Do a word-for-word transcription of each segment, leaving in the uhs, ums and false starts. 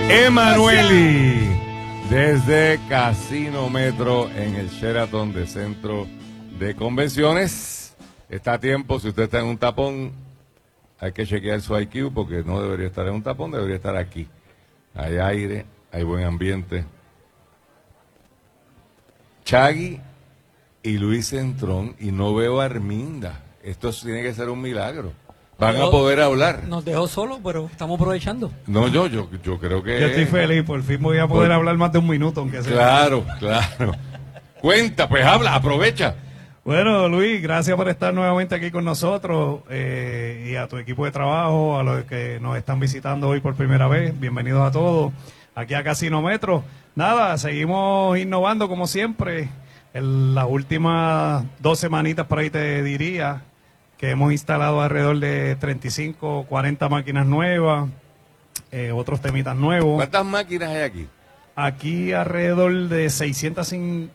Emanueli, desde Casino Metro en el Sheraton de Centro de Convenciones. Está a tiempo, si usted está en un tapón, hay que chequear su I Q porque no debería estar en un tapón, debería estar aquí. Hay aire, hay buen ambiente. Chagui y Luis Centrón, y no veo a Arminda. Esto tiene que ser un milagro. Van a poder hablar. Nos dejó solo, pero estamos aprovechando. No, yo, yo, yo creo que... Yo estoy feliz, por fin voy a poder por... hablar más de un minuto, aunque sea. Claro, claro. Cuenta, pues habla, aprovecha. Bueno, Luis, gracias por estar nuevamente aquí con nosotros eh, y a tu equipo de trabajo, a los que nos están visitando hoy por primera vez. Bienvenidos a todos aquí a Casino Metro. Nada, seguimos innovando como siempre. En las últimas dos semanitas por ahí te diría que hemos instalado alrededor de treinta y cinco, cuarenta máquinas nuevas, eh, otros temitas nuevos. ¿Cuántas máquinas hay aquí? Aquí alrededor de seiscientos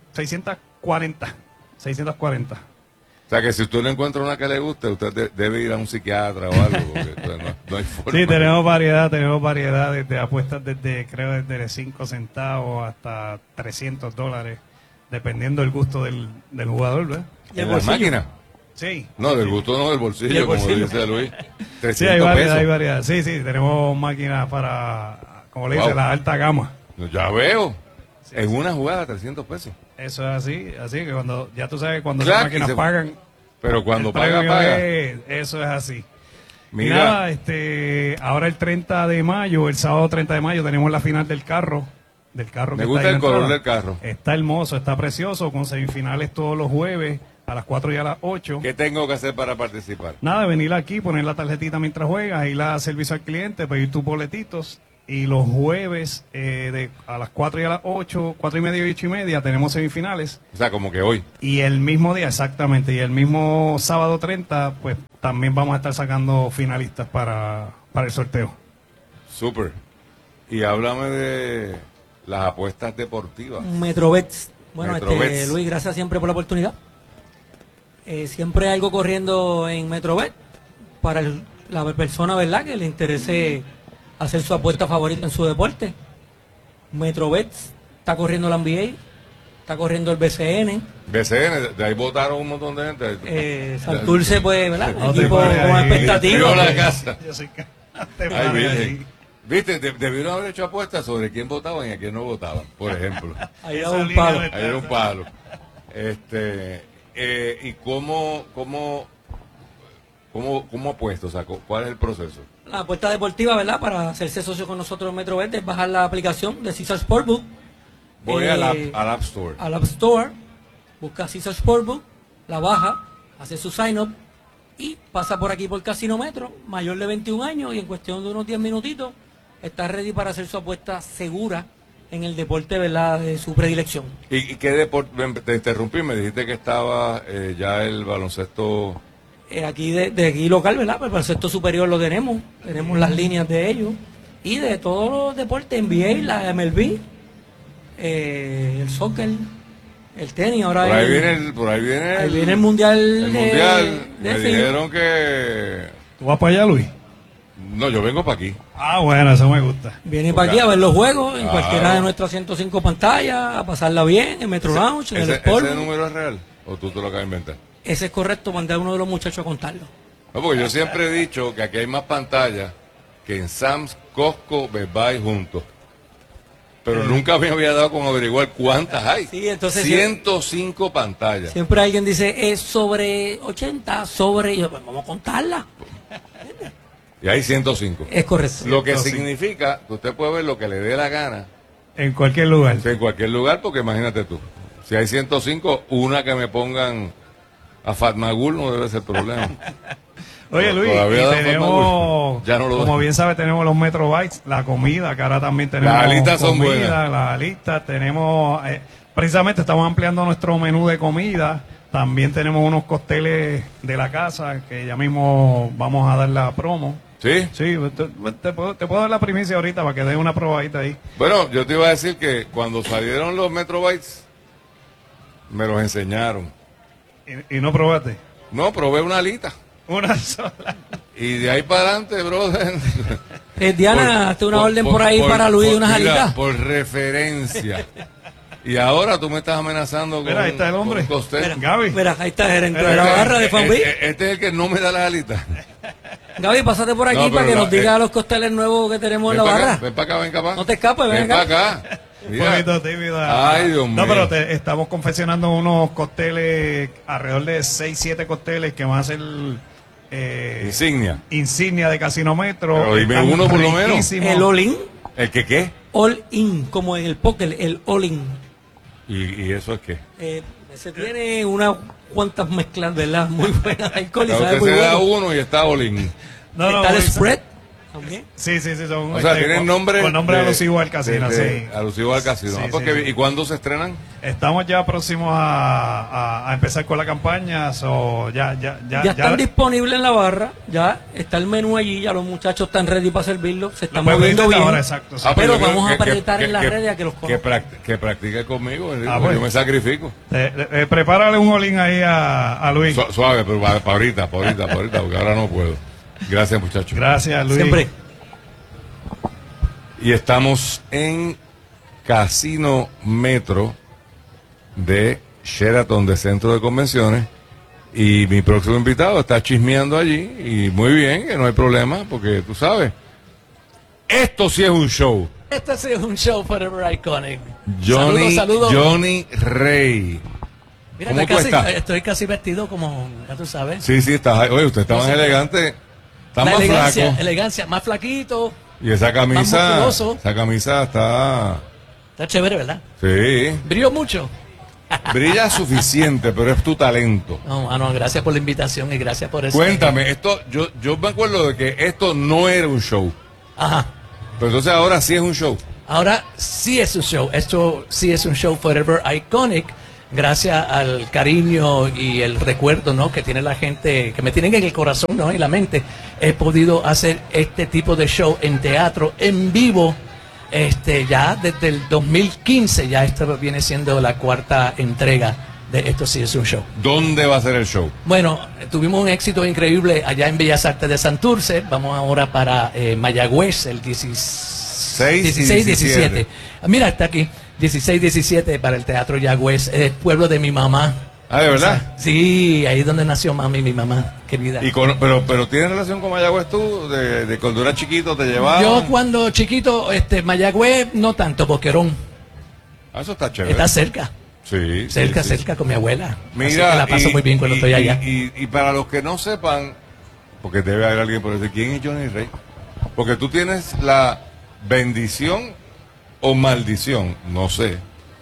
cuarenta. seiscientos cuarenta. O sea que si usted no encuentra una que le guste, usted de, debe ir a un psiquiatra o algo, porque no, no hay forma. Sí, tenemos variedad, tenemos variedad desde apuestas desde, creo, desde cinco centavos hasta trescientos dólares, dependiendo del gusto del, del jugador, ¿verdad? ¿En la máquina? Sí. No, del gusto no, del bolsillo, el bolsillo? como dice Luis. Sí, hay variedad, hay variedad. Sí, sí, tenemos máquinas para, como le dice, Wow. la alta gama. Ya veo. Sí, en sí. una jugada, trescientos pesos. Eso es así, así que cuando, ya tú sabes, cuando Claro las máquinas se... pagan. Pero cuando el paga, premio paga. es- eso es así. Mira, Y nada, este, ahora el treinta de mayo, el sábado treinta de mayo, tenemos la final del carro. Del carro me que gusta está ahí el en la color entrada. del carro. Está hermoso, está precioso, con semifinales todos los jueves a las cuatro y a las ocho. ¿Qué tengo que hacer para participar? Nada, venir aquí, poner la tarjetita mientras juegas, ir a servicio al cliente, pedir tus boletitos. Y los jueves eh, de, a las cuatro y a las ocho, cuatro y media y ocho y media, tenemos semifinales. O sea, como que hoy. Y el mismo día, exactamente, y el mismo sábado treinta, pues también vamos a estar sacando finalistas para, para el sorteo. Súper. Y háblame de las apuestas deportivas. Metrobets. Bueno, Metrobets. este, Luis, gracias siempre por la oportunidad. Eh, siempre hay algo corriendo en Metrobet para el- la persona, ¿verdad?, que le interese hacer su apuesta favorita en su deporte. Metrobets, está corriendo la N B A, está corriendo el B C N. B C N, de ahí votaron un montón de gente. Eh, Santurce, pues, ¿verdad? No te Equipo pares con ahí. expectativas. Tiró la pues. casa. Yo soy que- te Ay, pares virgen. ahí. Viste, de- debieron haber hecho apuestas sobre quién votaban y a quién no votaban, por ejemplo. Ahí Esa da un línea palo. de- Ahí era un palo. Este, eh, ¿y cómo, cómo, cómo, cómo apuesto? O sea, cu- ¿cuál es el proceso? La apuesta deportiva, ¿verdad? Para hacerse socio con nosotros en Metrobet es bajar la aplicación de Caesar Sportbook. Voy Eh, al, app, al App Store. al App Store, busca Caesar Sportbook, la baja, hace su sign up y pasa por aquí por Casino Metro, mayor de veintiún años, y en cuestión de unos diez minutitos está ready para hacer su apuesta segura en el deporte, ¿verdad?, de su predilección. ¿Y, y qué deporte? Te interrumpí, me dijiste que estaba eh, ya el baloncesto. Eh, aquí de, de aquí local, ¿verdad? Pues para el sexto superior lo tenemos, tenemos las líneas de ellos y de todos los deportes, N B A, la M L B, eh, el soccer, el tenis, ahora Por ahí el- viene el, por ahí viene ahí el, viene el mundial, el de- mundial. de Me filo. dijeron que ¿Tú vas para allá, Luis? no, yo vengo para aquí. Ah, bueno, eso me gusta. Viene para aquí a ver los juegos en Claro. cualquiera de nuestras ciento cinco pantallas, a pasarla bien en Metro Lounge, en el ¿Ese, Sport. ese número es real o tú te lo acabas de inventar? Ese es correcto, mandar a uno de los muchachos a contarlo. No, porque yo siempre he dicho que aquí hay más pantallas que en Sam's, Costco, Best Buy juntos. Pero nunca me había dado con averiguar cuántas hay. Sí, entonces- ciento cinco pantallas. Siempre alguien dice, es sobre ochenta, sobre... y yo, pues vamos a contarla. Y hay ciento cinco. Es correcto. Lo que ciento cinco. significa que usted puede ver lo que le dé la gana En cualquier lugar. en cualquier lugar, porque imagínate tú. Si hay ciento cinco, una que me pongan a Fatmagul no debe ser problema. Oye, Luis, Todavía y da tenemos, forma, ya no lo como da. bien sabe, tenemos los Metrobytes, la comida, que ahora también tenemos Las alitas son comida, buenas. las alitas, tenemos, eh, precisamente estamos ampliando nuestro menú de comida, también tenemos unos cócteles de la casa, que ya mismo vamos a dar la promo. ¿Sí? Sí, te, te puedo, te puedo dar la primicia ahorita para que des una probadita ahí. Bueno, yo te iba a decir que cuando salieron los Metrobytes, me los enseñaron. Y, y no probaste. No, probé una alita. Una sola. Y de ahí para adelante, brother, Eh, Diana, hazte una por- orden por- por ahí por- para Luis de por- unas mira, alitas. Por referencia. Y ahora tú me estás amenazando con, Mira, ahí está el hombre. con un costel. Mira, Gaby. mira, ahí está el gerente Mira, de la mira, barra de Eh, Fanbí. eh, Este es el que no me da las alitas. Gaby, pásate por aquí No, pero para que la- nos diga eh, los costeles nuevos que tenemos en Ven la para barra. acá, ven para acá, ven capaz. No te escapes, ven ven acá. para acá. Un Mira. poquito tímida. Ay, Dios mío. No, pero te- estamos confeccionando unos cócteles, alrededor de seis, siete cócteles que van a ser eh, Insignia. insignia de Casino Metro. Pero dime Están uno por lo menos. riquísimos. El all-in, ¿El que qué? all-in, como en el póker, el all-in. ¿Y, y eso es qué? Eh, se tiene unas cuantas mezclas, ¿verdad? Muy buenas alcohol y Claro, sabe usted muy se da bueno. uno y está Olin. No, no, Está el esa- spread también. Sí, sí, sí. Son, O sea, este, tienen con- nombre. Con nombre de- alusivo al casino, de- de- sí. Alusivo al casino. Sí, Ah, porque- sí. ¿Y cuándo se estrenan? Estamos ya próximos a, a- a empezar con la campaña. So, ya, ya, ya, Ya, están disponibles en la barra, ya está el menú allí, ya los muchachos están ready para servirlo, se están Lo pueden moviendo pedir bien. ahora, exacto, sí. Ah, Pero yo creo vamos a que- que- apretar que- en las que- redes a que los que, conozcan. prac- que practique conmigo, Enrico, Ah, porque bueno. yo me sacrifico. Eh, eh, prepárale un olín ahí a, a Luis. Su- suave, pero para, para ahorita, para ahorita, para ahorita, porque ahora no puedo. Gracias, muchachos. Gracias, Luis. Siempre. Y estamos en Casino Metro de Sheraton de Centro de Convenciones. Y mi próximo invitado está chismeando allí. Y muy bien, que no hay problema, porque tú sabes, esto sí es un show. Este sí es un show forever iconic. Johnny, Saludos, saludos. Johnny Rey. Mira, ¿Cómo estoy tú casi, estás? estoy casi vestido como, ya tú sabes. Sí, sí, está, oye, usted está No más sé. elegante, está La más elegancia, flaco. elegancia, más flaquito. Y esa camisa, musculoso. esa camisa está, Está chévere, ¿verdad? sí, Brillo mucho. brilla suficiente, pero es tu talento. No, ah, no, gracias por la invitación y gracias por eso. Cuéntame, esto, yo, yo me acuerdo de que esto no era un show, Ajá. pero entonces ahora sí es un show. Ahora sí es un show. Esto sí es un show forever iconic. Gracias al cariño y el recuerdo, ¿no?, que tiene la gente, que me tienen en el corazón, ¿no?, y la mente, he podido hacer este tipo de show en teatro, en vivo, este, ya desde el dos mil quince, ya esto viene siendo la cuarta entrega de Esto sí es un show. ¿Dónde va a ser el show? Bueno, tuvimos un éxito increíble allá en Bellas Artes de Santurce. Vamos ahora para eh, Mayagüez el dieciséis, dieciséis, diecisiete. Mira, está aquí. dieciséis, diecisiete para el Teatro Yagüez, el pueblo de mi mamá. Ah, ¿de verdad? O sea, sí, ahí es donde nació mami, mi mamá querida. Y con- pero, pero ¿tienes relación con Mayagüez tú? De, de cuando eras chiquito te llevaban. Yo cuando chiquito, este, Mayagüez, no tanto, Boquerón. Ah, eso está chévere. Está cerca, Sí, sí, cerca, sí. cerca con mi abuela. Mira, Así que la paso y- muy bien cuando y- estoy y- allá. Y, y para los que no sepan, porque debe haber alguien por decir, ¿quién es Johnny Rey? Porque tú tienes la bendición o maldición, no sé,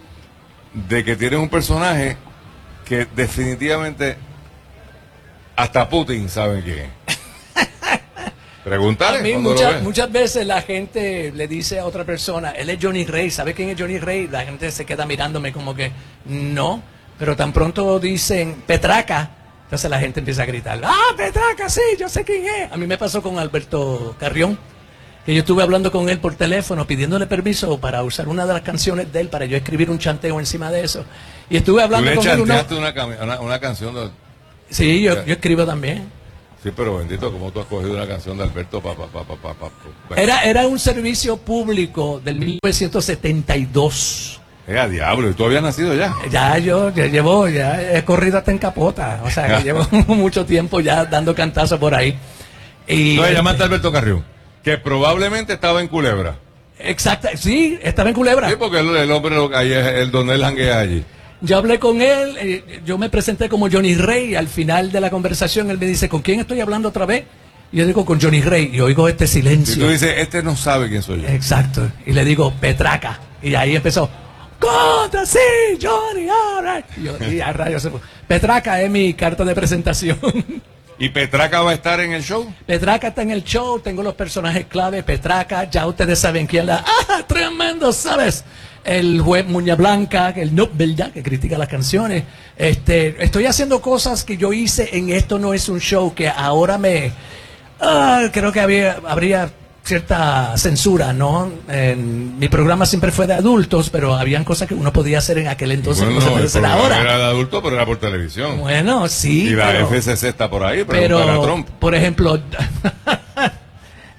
de que tienes un personaje que definitivamente hasta Putin sabe quién es. Pregúntale. A mí cuando lo muchas, veas. muchas veces la gente le dice a otra persona, él es Johnny Rey, ¿sabe quién es Johnny Rey? La gente se queda mirándome como que, no, pero tan pronto dicen Petraca, entonces la gente empieza a gritar, ah, Petraca, sí, yo sé quién es. A mí me pasó con Alberto Carrión, que yo estuve hablando con él por teléfono, pidiéndole permiso para usar una de las canciones de él, para yo escribir un chanteo encima de eso. Y estuve Tú hablando le con él. una- chanteaste una, cami- una, una canción de... Sí, yo, yo escribo también. Sí, pero bendito, como tú has cogido una canción de Alberto pa, pa, pa, pa, pa, pa, pa. Era, era un servicio público del mil novecientos setenta y dos. Eh, a diablo, ¿y tú habías nacido ya? Ya yo ya llevo, ya he corrido hasta en capota, o sea, que llevo mucho tiempo ya dando cantazos por ahí. Y, Entonces llamaste a Alberto Carrión, que probablemente estaba en Culebra. exacta, sí, estaba en Culebra. Sí, porque el, el hombre, lo- ahí es el donde él janguea allí. Yo hablé con él, eh, yo me presenté como Johnny Rey, al final de la conversación él me dice, ¿con quién estoy hablando otra vez? Y yo digo, con Johnny Rey, y oigo este Y silencio. tú dices, este no sabe quién soy yo. Exacto, y le digo, Petraca, y ahí empezó, ¡Contra, sí, Johnny, all right! Y yo, y a rayos se fue. Petraca es mi carta de presentación. ¿Y Petraca va a estar en el show? Petraca está en el show, tengo los personajes clave, Petraca, ya ustedes saben quién la... ¡Ah, tremendo, sabes! El juez Muña Blanca, el no, ¿verdad? Que critica las canciones. Este, estoy haciendo cosas que yo hice en Esto no es un show, que ahora me... ah, creo que había, habría cierta censura, ¿no? En, mi programa siempre fue de adultos, pero habían cosas que uno podía hacer en aquel entonces que no se Bueno, puede el hacer programa ahora. era de adulto, pero era por televisión. Bueno, sí. y la pero- F C C está por ahí, preguntar a pero, Trump. por ejemplo,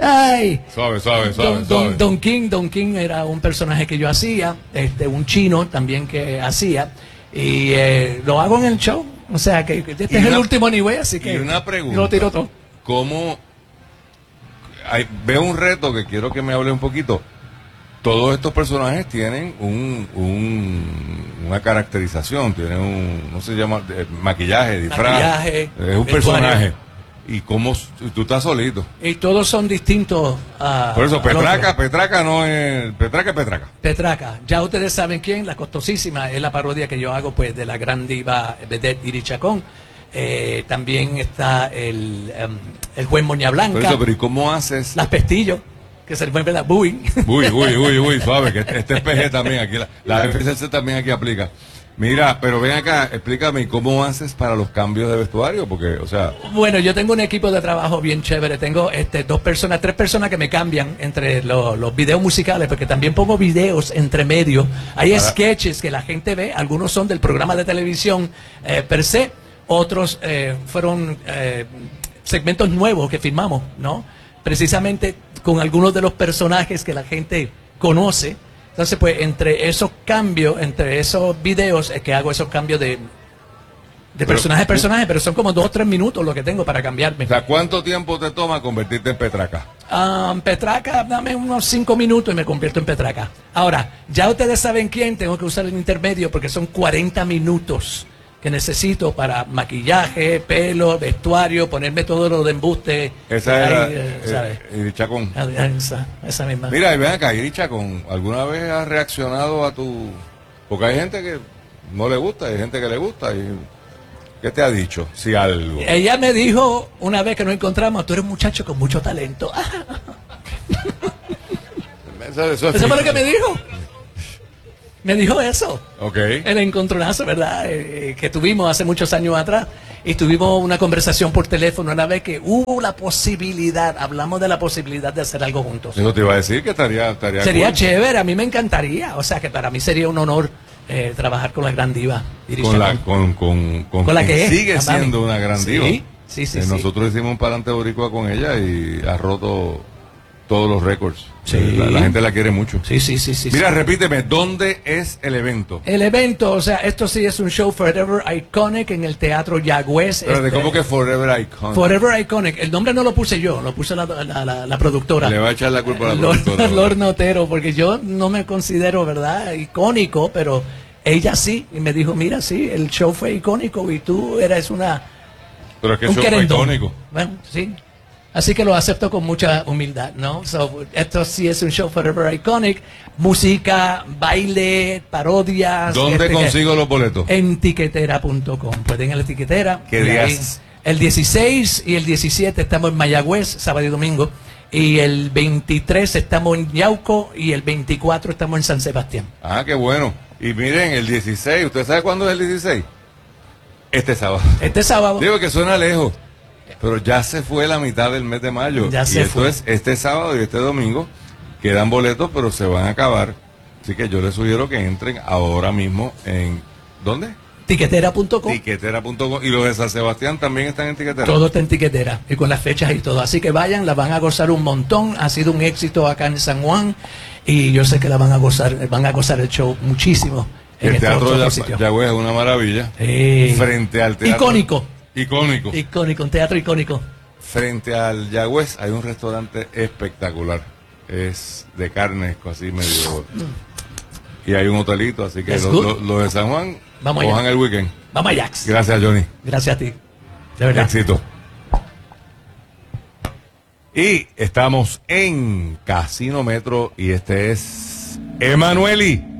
Ay, Suave, suave, suave, Don, suave. Don, Don King, Don King era un personaje que yo hacía, este, un chino también que hacía, y eh, lo hago en el show. O sea, que, que este Y es el una- último nivel, así que Y una pregunta. lo tiro todo. ¿Cómo? Hay- veo un reto que quiero que me hable un poquito. Todos estos personajes tienen un, un- una caracterización, tienen un, no se llama, eh, maquillaje, disfraz. Maquillaje, es un vestuario. personaje. ¿Y cómo s- tú estás solito? Y todos son distintos a. Por eso, al Petraca, otro. Petraca no es. Petraca es Petraca. Petraca. Ya ustedes saben quién, la costosísima, es la parodia que yo hago pues de la gran diva vedette Iri Chacón. Eh, también está el, em, el juez Moña Por Blanca, eso, pero ¿y cómo haces? las pestillos, que se le vuelve la buing. Uy, uy, uy, uy, suave, que este, este es P G también aquí, la, la F C C también aquí aplica. Mira, pero ven acá, explícame, ¿cómo haces para los cambios de vestuario? Porque, o sea, Bueno, yo tengo un equipo de trabajo bien chévere. Tengo este, dos personas, tres personas que me cambian entre lo- los videos musicales, porque también pongo videos entre medio. Hay Para- sketches que la gente ve, algunos son del programa de televisión eh, per se, otros eh, fueron eh, segmentos nuevos que filmamos, ¿no? Precisamente con algunos de los personajes que la gente conoce. Entonces, pues, entre esos cambios, entre esos videos, es que hago esos cambios de, de Pero- personaje a personaje, pero son como dos o tres minutos lo que tengo para cambiarme. o sea, ¿cuánto tiempo te toma convertirte en Petraca? Ah, Petraca, dame unos cinco minutos y me convierto en Petraca. Ahora, ya ustedes saben quién, tengo que usar el intermedio porque son cuarenta minutos que necesito para maquillaje, pelo, vestuario, ponerme todo lo de embuste. Esa Ahí, era eh, eh, ¿sabes? eh, Chacón. Ah, Esa, esa misma. Mira, y ven acá, Iricha, con ¿alguna vez has reaccionado a tu...? Porque hay gente que no le gusta, hay gente que le gusta. Y... ¿Qué te ha dicho? Si algo. Ella me dijo una vez que nos encontramos, tú eres un muchacho con mucho talento. Ah, Eso, eso es eso fue lo fijo. que me dijo. Me dijo eso. Ok. El encontronazo, ¿verdad? Eh, eh, que tuvimos hace muchos años atrás. Y tuvimos una conversación por teléfono una vez que hubo la posibilidad, hablamos de la posibilidad de hacer algo juntos. Eso te iba a decir que estaría... estaría Sería cool. chévere, a mí me encantaría. O sea, que para mí sería un honor eh, trabajar con la gran diva. Iris Con la, Chacón. con, con, con, Con la quien que es, sigue la mami. siendo una gran Sí, diva. sí, sí, Eh, sí. Nosotros hicimos un parante boricua con ella y ha roto todos los récords. Sí. Eh, La, la gente la quiere mucho. Sí, sí, sí, sí. Mira, sí. repíteme, ¿dónde es el evento? El evento, o sea, esto sí es un show Forever Iconic en el Teatro Yagüez. Pero este, ¿cómo que Forever Icon? Forever Iconic. El nombre no lo puse yo, lo puso la, la, la, la productora. Le va a echar la culpa a la Lord, productora. Lord Notero, porque yo no me considero, ¿verdad?, icónico, pero ella sí. Y me dijo, mira, sí, el show fue icónico y tú eres una... Pero es que un eso es querendón. icónico. Bueno, sí. Así que lo acepto con mucha humildad, ¿no? So, esto sí es un show Forever Iconic. Música, baile, parodias. ¿Dónde este, consigo los boletos? En tiquetera punto com. Pueden ir a la tiquetera. ¿Qué y días? ahí, el dieciséis y el diecisiete estamos en Mayagüez, sábado y domingo. Y el veintitrés estamos en Yauco y el veinticuatro estamos en San Sebastián. Ah, qué bueno. Y miren, el dieciséis, ¿usted sabe cuándo es el dieciséis? Este sábado. Este sábado. Digo que suena lejos, pero ya se fue la mitad del mes de mayo. Ya y se esto fue. es este sábado y este domingo. Quedan boletos, pero se van a acabar. Así que yo les sugiero que entren ahora mismo en... ¿Dónde? tiquetera punto com. Tiquetera punto com. Y los de San Sebastián también están en Tiquetera. Todo está en tiquetera y con las fechas y todo. Así que vayan, la van a gozar un montón. Ha sido un éxito acá en San Juan y yo sé que la van a gozar, van a gozar el show muchísimo. En El este Teatro otro Ya- sitio. Yagüez es una maravilla. Sí. Frente al teatro... Icónico. Icónico. Icónico, un teatro icónico. Frente al Yagüez hay un restaurante espectacular. Es de carne, así medio... Y hay un hotelito, así que That's los good. lo, lo de San Juan, Vamos cojan allá. el weekend. Vamos a Jax. Gracias, Johnny. Gracias a ti. De verdad. Éxito. Y estamos en Casino Metro y este es Emanueli.